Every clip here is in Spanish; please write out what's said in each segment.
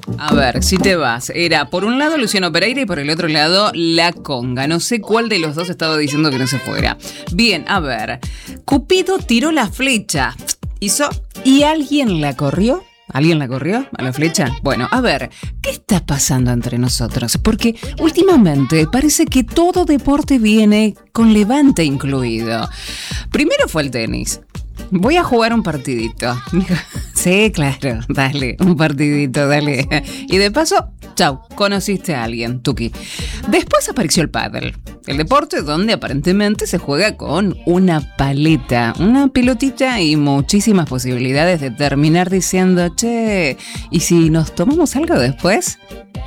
A ver, si te vas, era por un lado Luciano Pereira y por el otro lado La Conga. No sé cuál de los dos estaba diciendo que no se fuera. Bien, a ver. Cupido tiró la flecha. Hizo. ¿Y alguien la corrió? ¿Alguien la corrió a la flecha? Bueno, a ver, ¿qué está pasando entre nosotros? Porque últimamente parece que todo deporte viene con levante incluido. Primero fue el tenis. Voy a jugar un partidito. Sí, claro, dale, un partidito, dale. Y de paso, chau, conociste a alguien, Tuki. Después apareció el pádel, el deporte donde aparentemente se juega con una paleta, una pelotita y muchísimas posibilidades de terminar diciendo, che, ¿y si nos tomamos algo después?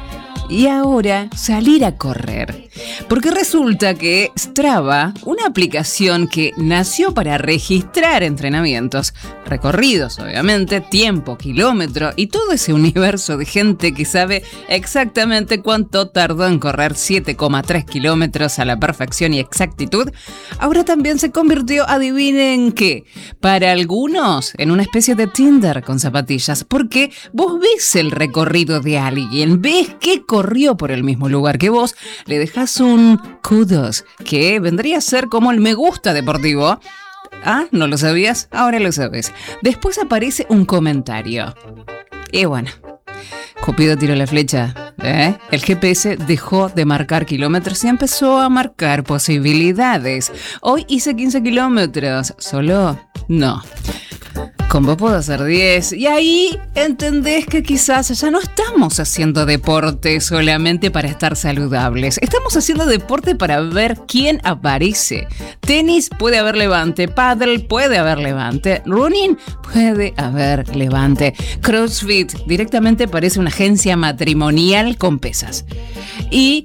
Y ahora salir a correr. Porque resulta que Strava, una aplicación que nació para registrar entrenamientos, recorridos obviamente, tiempo, kilómetro y todo ese universo de gente que sabe exactamente cuánto tardó en correr 7,3 kilómetros a la perfección y exactitud, ahora también se convirtió, adivinen qué, para algunos en una especie de Tinder con zapatillas, porque vos ves el recorrido de alguien, ves que corrió por el mismo lugar que vos, le dejás un kudos, que vendría a ser como el me gusta deportivo. Ah, ¿no lo sabías? Ahora lo sabes. Después aparece un comentario. Y bueno, Cupido tiró la flecha. El GPS dejó de marcar kilómetros y empezó a marcar posibilidades. Hoy hice 15 kilómetros. ¿Solo? No. Con vos puedo hacer 10. Y ahí entendés que quizás ya no estamos haciendo deporte solamente para estar saludables. Estamos haciendo deporte para ver quién aparece. Tenis puede haber levante. Paddle puede haber levante. Running puede haber levante. CrossFit directamente parece una agencia matrimonial con pesas. Y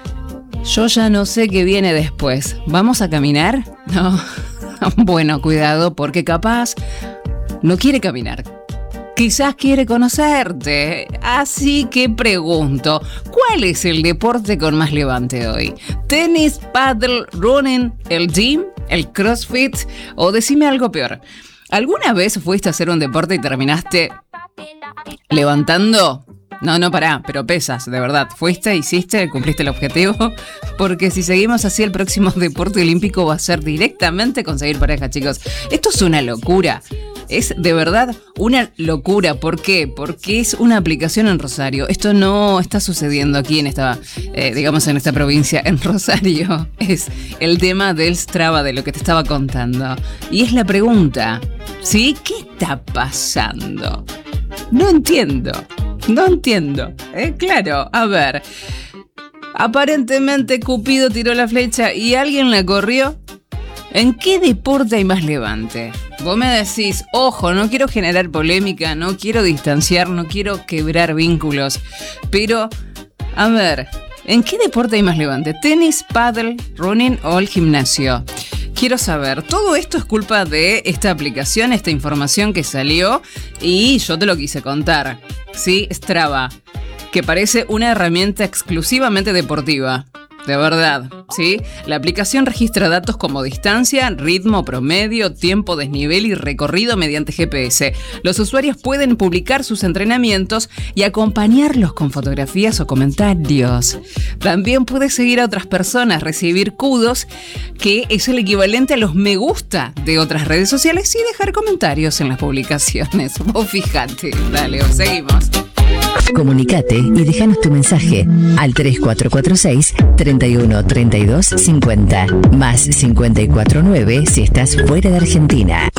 yo ya no sé qué viene después. ¿Vamos a caminar? No. Bueno, cuidado, porque capaz no quiere caminar. Quizás quiere conocerte. Así que pregunto, ¿cuál es el deporte con más levante hoy? ¿Tenis, paddle, running, el gym, el CrossFit? O decime algo peor. ¿Alguna vez fuiste a hacer un deporte y terminaste levantando? No, pará, pero pesas, de verdad. ¿Fuiste, hiciste, cumpliste el objetivo? Porque si seguimos así, el próximo deporte olímpico va a ser directamente conseguir pareja, chicos. Esto es una locura. Es de verdad una locura. ¿Por qué? Porque es una aplicación en Rosario. Esto no está sucediendo aquí en esta, en esta provincia, en Rosario. Es el tema del Strava, de lo que te estaba contando. Y es la pregunta, ¿sí? ¿Qué está pasando? No entiendo. Claro, a ver. Aparentemente Cupido tiró la flecha y alguien la corrió. ¿En qué deporte hay más levante? Vos me decís, ojo, no quiero generar polémica, no quiero distanciar, no quiero quebrar vínculos. Pero, a ver, ¿en qué deporte hay más levante? ¿Tenis, paddle, running o el gimnasio? Quiero saber, todo esto es culpa de esta aplicación, esta información que salió y yo te lo quise contar. Sí, Strava, que parece una herramienta exclusivamente deportiva. De verdad, ¿sí? La aplicación registra datos como distancia, ritmo, promedio, tiempo, desnivel y recorrido mediante GPS. Los usuarios pueden publicar sus entrenamientos y acompañarlos con fotografías o comentarios. También puedes seguir a otras personas, recibir kudos, que es el equivalente a los me gusta de otras redes sociales, y dejar comentarios en las publicaciones. Vos fíjate, dale, seguimos. Comunicate y déjanos tu mensaje al 3446 31 32 50 más 549 si estás fuera de Argentina.